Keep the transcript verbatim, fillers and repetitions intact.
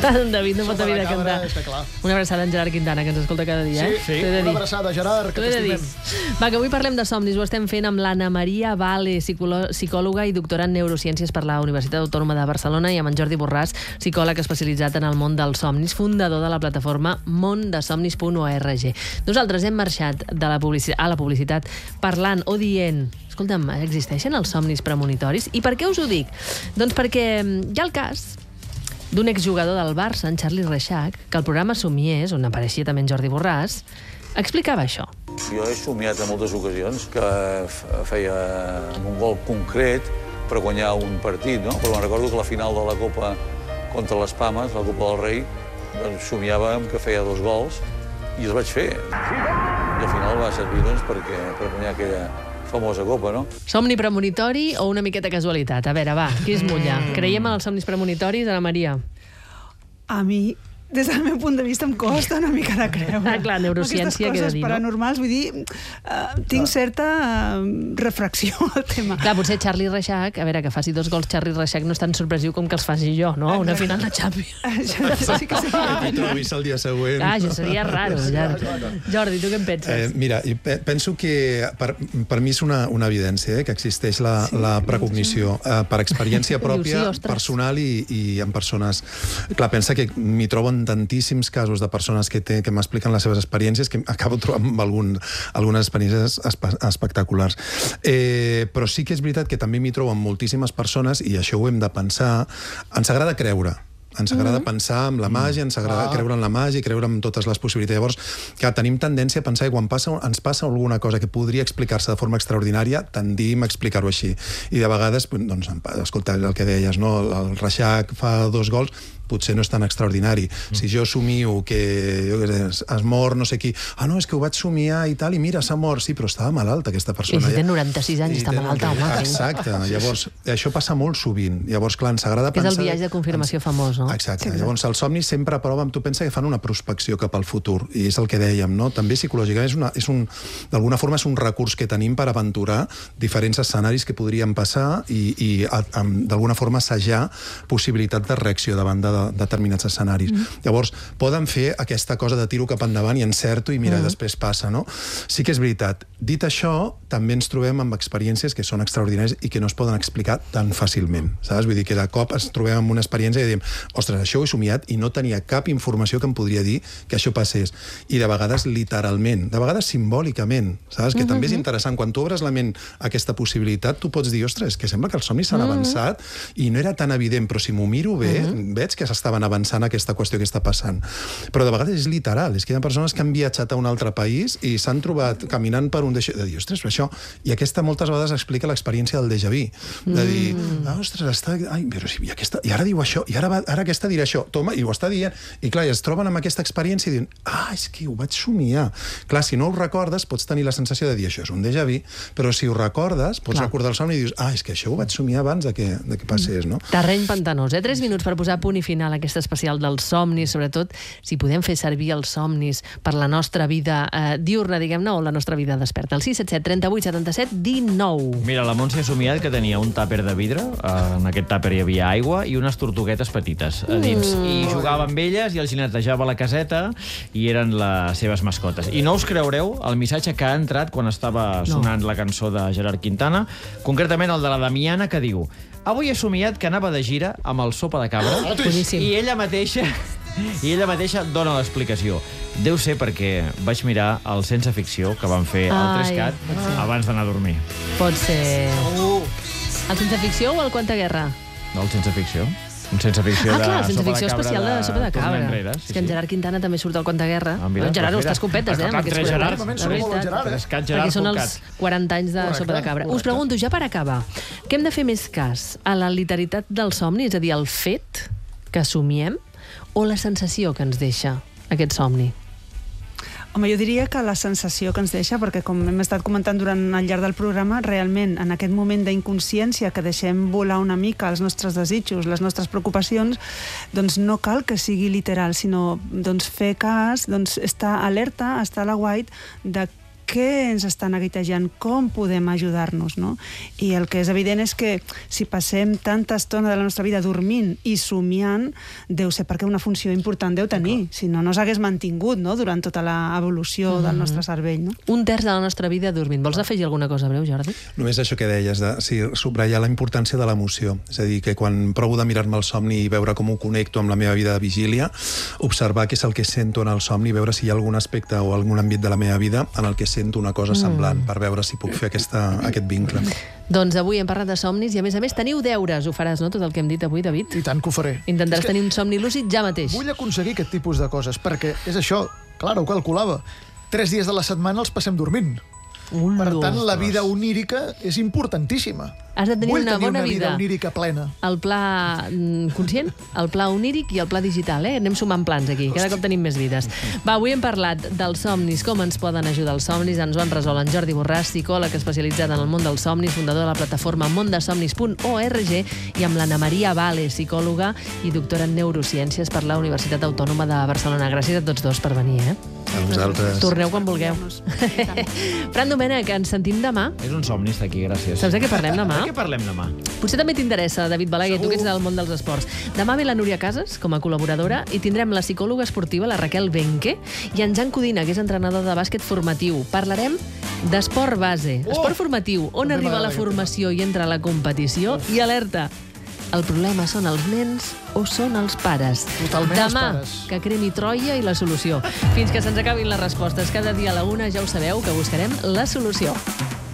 En David no pot haver de cantar. Una abraçada en Gerard Quintana, que ens escolta cada dia, eh? Sí, una abraçada, Gerard, que t'estimem. Va, que avui parlem de somnis. Ho estem fent amb l'Anna Maria Vale, psicòloga i doctora en neurociències per la Universitat Autònoma de Barcelona, i amb en Jordi Borràs, psicòleg especialitzat en el món dels somnis, fundador de la plataforma món de somnis punt org. Nosaltres hem marxat de la publicitat, a la publicitat parlant o dient: escolta'm, existeixen els somnis premonitoris? I per què us ho dic? Doncs perquè hi ha el cas d'un exjugador del Barça, en Charlie Reixac, que al programa Somiers, on apareixia també en Jordi Borràs, explicava això. Jo he somiat en moltes ocasions que feia un gol concret per guanyar un partit, no? Però me'n recordo que la final de la Copa contra les Pames, la Copa del Rei, doncs somiàvem que feia dos gols i els vaig fer. I al final va servir doncs, perquè, per guanyar aquella famosa copa, no? Somni premonitori o una miqueta casualitat? A veure, va, qui es mulla? Creiem en els somnis premonitoris, Ana Maria? A mi, des del meu punt de vista, em costa una mica de creure. Ah, clar, neurociència, què he de dir, no? Aquestes coses paranormals, vull dir, uh, tinc certa uh, refracció al tema. Clar, potser Charlie Reixac, a veure, que faci dos gols Charlie Reixac no és tan sorpresiu com que els faci jo, no? Una final de Champions. Això sí que seria. Que trobis el dia següent. Ah, això seria raro, ja. Jordi, tu què en penses? Eh, mira, penso que per, per mi és una, una evidència eh, que existeix la, sí, la precognició eh, per experiència pròpia, sí, personal i, i en persones. Clar, pensa que m'hi trobo en tantíssims casos de persones que, té, que m'expliquen les seves experiències que acabo trobant amb algun, algunes experiències espe espectaculars. Eh, però sí que és veritat que també m'hi trobo amb moltíssimes persones, i això ho hem de pensar, ens agrada creure. Ens agrada mm-hmm. pensar en la màgia, ens agrada ah. creure en la màgia i creure en totes les possibilitats. Llavors, que tenim tendència a pensar que quan passa, ens passa alguna cosa que podria explicar-se de forma extraordinària, tendim a explicar-ho així. I de vegades, doncs, escolta, el que deies, no? El Reixac fa dos gols, potser no és tan extraordinari. Mm. Si jo somio que jo què sé, es mor no sé qui, ah, no, és que ho vaig somiar i tal, i mira, s'ha mort, sí, però estava malalta aquesta persona. I si té noranta-sis anys, està malalta, home. Exacte, llavors, això passa molt sovint. Llavors, clar, ens agrada pensar... És el viatge de confirmació ens... famós, no? Exacte. Sí, llavors, els somnis sempre prova, tu pensa que fan una prospecció cap al futur, i és el que dèiem, no? També psicològicament és una, és un, d'alguna forma és un recurs que tenim per aventurar diferents escenaris que podrien passar i, i d'alguna forma assajar possibilitat de reacció davant de de determinats escenaris. Mm. Llavors, poden fer aquesta cosa de tiro cap endavant i encerto i mira, mm. després passa, no? Sí que és veritat. Dit això, també ens trobem amb experiències que són extraordinàries i que no es poden explicar tan fàcilment, saps? Vull dir que de cop ens trobem amb una experiència i diem, ostres, això ho he somiat i no tenia cap informació que em podria dir que això passés. I de vegades literalment, de vegades simbòlicament, saps? Que mm-hmm. també és interessant. Quan tu obres la ment a aquesta possibilitat, tu pots dir, ostres, que sembla que els somnis s'han mm-hmm. avançat i no era tan evident, però si m'ho miro bé, mm-hmm. veig que s'estaven avançant aquesta qüestió que està passant. Però de vegades és literal, és que hi ha persones que han viatjat a un altre país i s'han trobat caminant per un déjà vu, de dir, ostres, això... I aquesta moltes vegades explica l'experiència del déjà vu, de dir, ah, ostres, està... Ai, però si... I, aquesta... I ara diu això, i ara, va... ara aquesta dirà això, toma, i ho està dient, i clar, i es troben amb aquesta experiència i diuen, ah, és que ho vaig somiar. Clar, si no ho recordes, pots tenir la sensació de dir, això és un déjà vu, però si ho recordes, pots clar. recordar el somni i dius, ah, és que això ho vaig somiar abans de que, de que passés, no? Terreny pantanós, eh? Tres minuts per posar punt i final a aquest especial dels somnis, sobretot si podem fer servir els somnis per la nostra vida eh, diurna, diguem-ne, o la nostra vida desperta. El sis set set, trenta-vuit, setanta-set, dinou. Mira, la Montse ha somiat que tenia un tàper de vidre, en aquest tàper hi havia aigua i unes tortuguetes petites a dins. Mm. I jugava amb elles i els netejava la caseta i eren les seves mascotes. I no us creureu el missatge que ha entrat quan estava sonant no. la cançó de Gerard Quintana, concretament el de la Damiana, que diu: avui he somiat que anava de gira amb el Sopa de Cabra oh, i ella mateixa i ella mateixa dona l'explicació. Deu ser perquè vaig mirar el Sense Ficció que van fer al Trescat abans d'anar a dormir. Pot ser... Uh. El Sense Ficció o el Quanta Guerra? No, el Sense Ficció. Un Sense Ficció ah, clar, de Sense Sopa Ficció de Cabra especial de, de Sopa de Cabra. Enrere, sí, és que en Gerard Quintana també surt al Quanta Guerra. Ah, mira, en Gerard, doncs estàs copetes, eh? Amb tres Gerards. Perquè són els quaranta anys de correcte, Sopa de Cabra. Correcte. Us pregunto, ja per acabar, què hem de fer més cas? A la literalitat del somni, és a dir, el fet que somiem, o la sensació que ens deixa aquest somni? Home, jo diria que la sensació que ens deixa, perquè com hem estat comentant durant el llarg del programa, realment, en aquest moment d'inconsciència que deixem volar una mica els nostres desitjos, les nostres preocupacions, doncs no cal que sigui literal, sinó doncs, fer cas, doncs, estar alerta, estar a l'aguait de què ens està neguitejant, com podem ajudar-nos, no? I el que és evident és que si passem tanta estona de la nostra vida dormint i somiant, deu ser perquè una funció important deu tenir, si no, no s'hagués mantingut, no?, durant tota l'evolució del nostre cervell, no? Un terç de la nostra vida dormint. Vols afegir alguna cosa breu, Jordi? Només això que deies, de sí, subratllar la importància de l'emoció. És a dir, que quan provo de mirar-me el somni i veure com ho connecto amb la meva vida de vigília, observar què és el que sento en el somni, veure si hi ha algun aspecte o algun àmbit de la meva vida en el que sento una cosa semblant, mm. per veure si puc fer aquesta, aquest vincle. Doncs avui hem parlat de somnis i, a més a més, teniu deures. Ho faràs, no?, tot el que hem dit avui, David? I tant que ho faré. Intentaràs tenir un somni lúcid ja mateix. Vull aconseguir aquest tipus de coses, perquè és això, clar, ho calculava. Tres dies de la setmana els passem dormint. Un, per dos, tant, la dos. vida onírica és importantíssima. Has de tenir Vull una tenir bona una vida vida. onírica plena. El pla mm, conscient, el pla oníric i el pla digital, eh? Anem sumant plans aquí, cada cop tenim més vides. Va, avui hem parlat dels somnis, com ens poden ajudar els somnis, ens ho han resolt en Jordi Borràs, psicòleg especialitzat en el món dels somnis, fundador de la plataforma mondesomnis punt org, i amb l'Anna Maria Vale, psicòloga i doctora en neurociències per la Universitat Autònoma de Barcelona. Gràcies a tots dos per venir, eh? A vosaltres. Torneu quan vulgueu. Fran Domènech, ens sentim demà. És un somni estar aquí, gràcies. Saps de què parlem demà? De què parlem demà? Potser també t'interessa, David Balaguer, tu que ets del món dels esports. Demà ve la Núria Casas, com a col·laboradora, i tindrem la psicòloga esportiva, la Raquel Benque, i en Jan Codina, que és entrenador de bàsquet formatiu. Parlarem d'esport base, Oh! esport formatiu, on També arriba la m'agrada aquest formació i entra la competició, i alerta, el problema són els nens o són els pares? Totalment els Demà, pares. que cremi Troia i la solució. Fins que se'ns acabin les respostes cada dia a la una, ja ho sabeu, que buscarem la solució.